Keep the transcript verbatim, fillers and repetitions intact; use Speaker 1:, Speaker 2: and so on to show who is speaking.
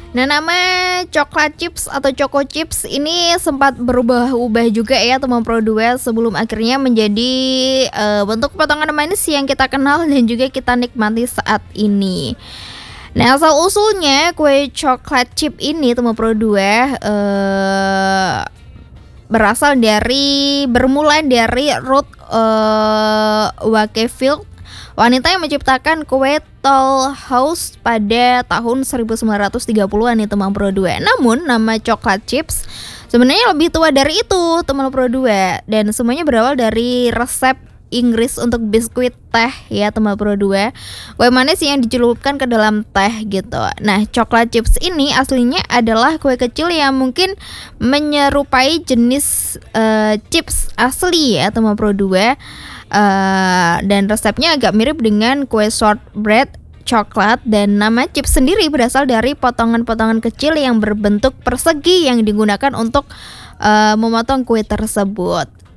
Speaker 1: Nah, nama coklat chips atau choco chips ini sempat berubah-ubah juga ya teman Pro dua sebelum akhirnya menjadi, eee, bentuk potongan manis yang kita kenal dan juga kita nikmati saat ini. Nah, asal-usulnya kue coklat chip ini teman Pro dua, eee, berasal dari bermula dari Ruth, eee, Wakefield, wanita yang menciptakan kue Toll House pada tahun seribu sembilan ratus tiga puluhan nih teman Pro dua. Namun nama coklat chips sebenarnya lebih tua dari itu teman Pro dua, dan semuanya berawal dari resep Inggris untuk biskuit teh ya teman Pro dua. Kue manis yang dicelupkan ke dalam teh gitu. Nah, coklat chips ini aslinya adalah kue kecil yang mungkin menyerupai jenis uh, chips asli ya teman Pro dua. Uh, dan resepnya agak mirip dengan kue shortbread coklat, dan nama chips sendiri berasal dari potongan-potongan kecil yang berbentuk persegi yang digunakan untuk uh, memotong kue tersebut.